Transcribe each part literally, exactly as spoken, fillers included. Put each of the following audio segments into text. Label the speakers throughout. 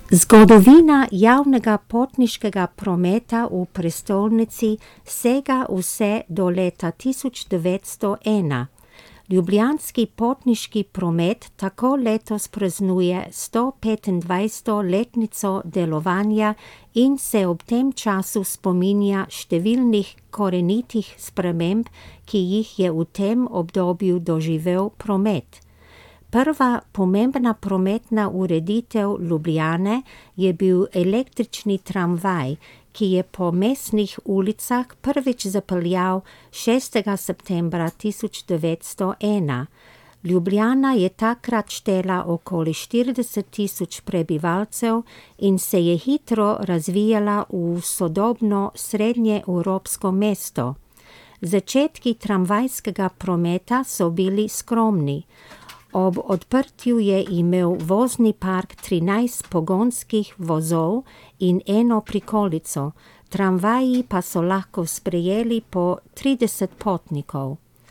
Speaker 1: Zgodovina javnega potniškega prometa v prestolnici sega vse do leta tisoč devetsto ena. Ljubljanski potniški promet tako letos praznuje stopetindvajseto letnico delovanja in se ob tem času spominja številnih korenitih sprememb, ki jih je v tem obdobju doživel promet. Prva pomembna prometna ureditev Ljubljane je bil električni tramvaj, ki je po mestnih ulicah prvič zapeljal šestega septembra tisoč devetsto ena. Ljubljana je takrat štela okoli štirideset tisoč prebivalcev in se je hitro razvijala v sodobno srednjeevropsko mesto. Začetki tramvajskega prometa so bili skromni. Ob odprtju je imel vozni park trinajst pogonskih vozov in eno prikolico, tramvaji pa so lahko sprejeli po trideset potnikov.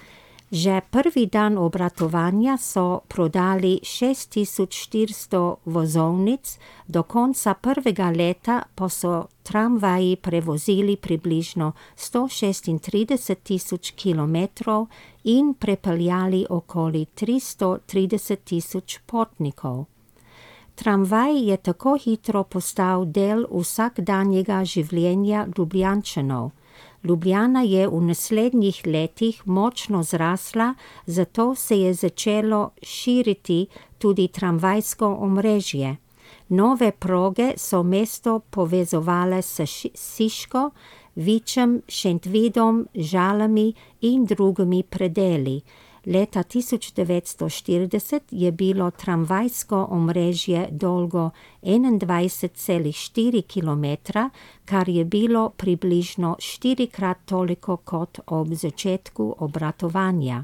Speaker 1: Že prvi dan obratovanja so prodali šest tisoč štiristo vozovnic, do konca prvega leta pa so tramvaji prevozili približno sto šestintrideset tisoč kilometrov in prepeljali okoli tristo trideset tisoč potnikov. Tramvaj je tako hitro postal del vsakdanjega življenja Ljubljančanov. Ljubljana je v naslednjih letih močno zrasla, zato se je začelo širiti tudi tramvajsko omrežje. Nove proge so mesto povezovale s Šiško, Vičem, Šentvidom, Žalami in drugimi predeli. Leta tisoč devetsto štirideset je bilo tramvajsko omrežje dolgo enaindvajset celih štiri kilometra, kar je bilo približno štirikrat toliko kot ob začetku obratovanja.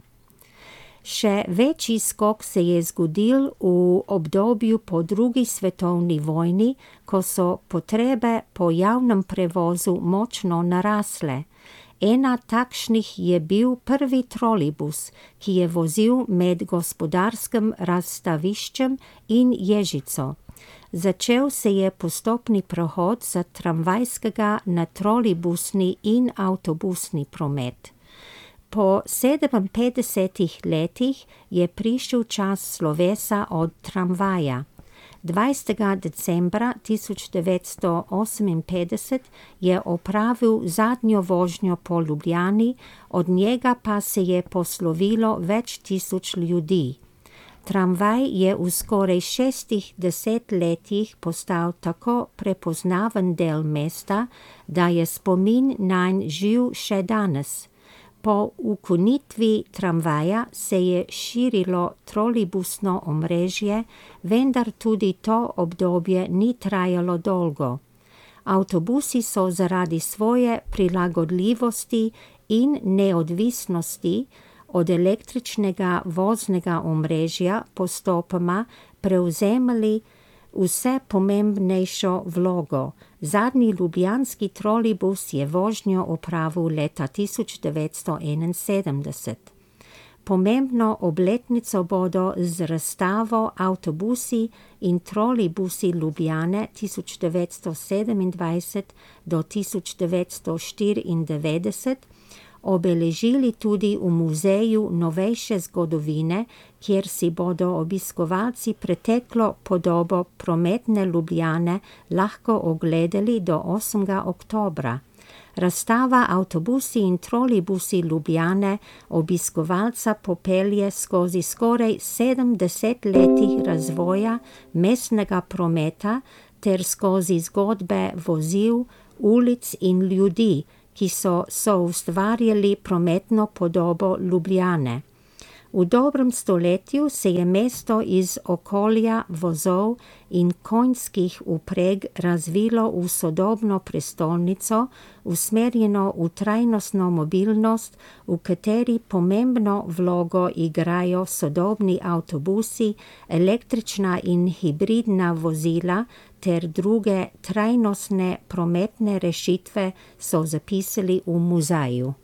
Speaker 1: Še večji skok se je zgodil v obdobju po drugi svetovni vojni, ko so potrebe po javnem prevozu močno narasle. Ena takšnih je bil prvi trolejbus, ki je vozil med Gospodarskim razstaviščem in Ježico. Začel se je postopni prehod z tramvajskega na trolejbusni in avtobusni promet. Po sedeminpetdesetih letih je prišel čas slovesa od tramvaja. dvajsetega decembra tisoč devetsto oseminpetdeset je opravil zadnjo vožnjo po Ljubljani, od njega pa se je poslovilo več tisoč ljudi. Tramvaj je v skoraj šestih desetletjih postal tako prepoznaven del mesta, da je spomin nanj živ še danes. Po ukinitvi tramvaja se je širilo trolejbusno omrežje, vendar tudi to obdobje ni trajalo dolgo. Avtobusi so zaradi svoje prilagodljivosti in neodvisnosti od električnega voznega omrežja postopoma prevzemali vse pomembnejšo vlogo. Zadnji ljubljanski trolejbus je vožnjo opravil leta tisoč devetsto enainsedemdeset. Pomembno obletnico bodo z razstavo Avtobusi in trolejbusi Ljubljane tisoč devetsto sedemindvajset do tisoč devetsto štiriindevetdeset obeležili tudi v Muzeju novejše zgodovine, kjer si bodo obiskovalci preteklo podobo prometne Ljubljane lahko ogledali do osmega oktobra. Razstava Avtobusi in trolejbusi Ljubljane obiskovalca popelje skozi skoraj sedem desetletij razvoja mestnega prometa ter skozi zgodbe vozil, ulic in ljudi, ki so soustvarjali prometno podobo Ljubljane. V dobrem stoletju se je mesto iz okolja vozov in konjskih vpreg razvilo v sodobno prestolnico, usmerjeno v trajnostno mobilnost, v kateri pomembno vlogo igrajo sodobni avtobusi, električna in hibridna vozila ter druge trajnostne prometne rešitve, so zapisali v muzeju.